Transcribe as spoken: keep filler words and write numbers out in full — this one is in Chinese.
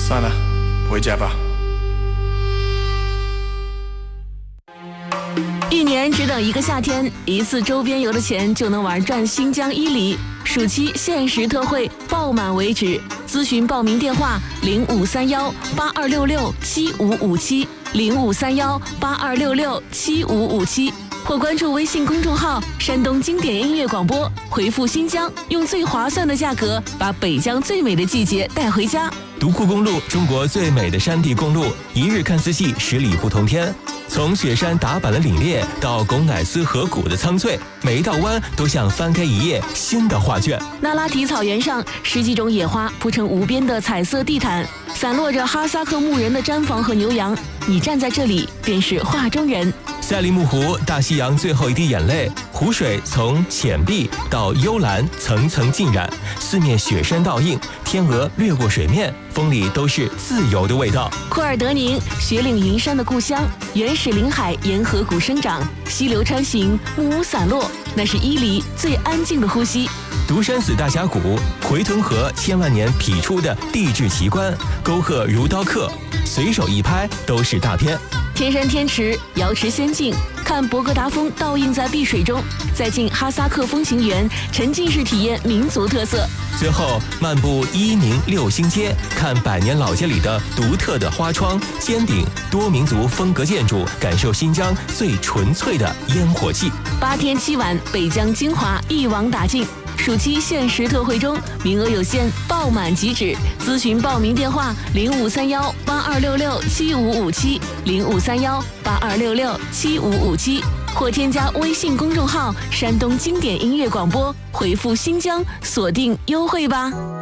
算了，回家吧。 一年只等一个夏天，一次周边游的钱就能玩转新疆伊犁。暑期限时特惠，爆满为止。咨询报名电话：零五三幺八二六六七五五七，零五三幺八二六六七五五七，或关注微信公众号“山东经典音乐广播”，回复“新疆”，用最划算的价格把北疆最美的季节带回家。 独库公路，中国最美的山地公路，一日看四季，十里不同天。从雪山打板的凛冽到拱乃斯河谷的苍翠，每一道弯都像翻开一页新的画卷。 那拉提草原上，十几种野花铺成无边的彩色地毯，散落着哈萨克牧人的毡房和牛羊。你站在这里，便是画中人。 赛里木湖，大西洋最后一滴眼泪，湖水从浅碧到幽蓝，层层浸染，四面雪山倒映，天鹅掠过水面，风里都是自由的味道。 库尔德宁，雪岭云山的故乡，原始林海沿河谷生长，溪流穿行，木屋散落，那是伊犁最安静的呼吸。 独山寺大峡谷，回屯河千万年劈出的地质奇观，沟壑如刀刻，随手一拍都是大片。 天山天池，瑶池仙境，看博格达峰倒映在碧水中，再进哈萨克风情园，沉浸式体验民族特色。 最后漫步伊宁六星街，看百年老街里的独特的花窗、尖顶、多民族风格建筑，感受新疆最纯粹的烟火气。 八天七晚，北疆精华一网打尽。暑期限时特惠中，名额有限，爆满即止。咨询报名电话：零五三幺八二六六七五五七，零五三幺八二六六七五五七，或添加微信公众号“山东经典音乐广播”，回复“新疆”锁定优惠吧。